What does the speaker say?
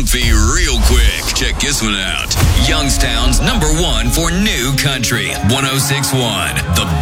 comfy real quick. Check this one out. Youngstown's #1 for new country. 106.1. The